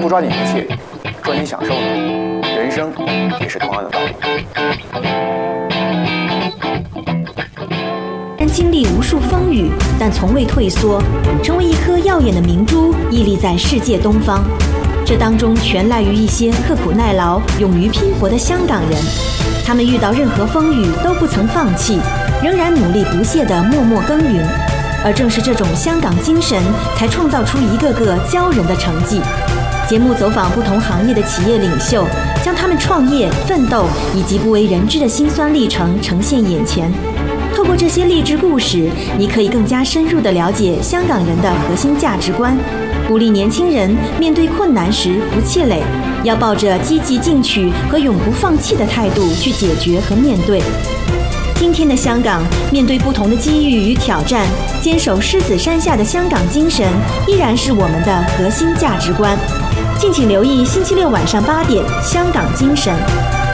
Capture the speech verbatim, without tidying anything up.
不抓紧一切，抓紧享受呢？人生也是同样的道理。 然经历无数风雨，但从未退缩，成为一颗耀眼的明珠，屹立在世界东方。这当中全赖于一些刻苦耐劳、勇于拼搏的香港人。他们遇到任何风雨都不曾放弃，仍然努力不懈地默默耕耘。而正是这种香港精神，才创造出一个个骄人的成绩。节目走访不同行业的企业领袖，将他们创业、奋斗以及不为人知的辛酸历程呈现眼前。透过这些励志故事，你可以更加深入地了解香港人的核心价值观，鼓励年轻人面对困难时不气馁，要抱着积极进取和永不放弃的态度去解决和面对。今天的香港，面对不同的机遇与挑战，坚守狮子山下的香港精神，依然是我们的核心价值观。敬请留意星期六晚上八点，《香港精神》。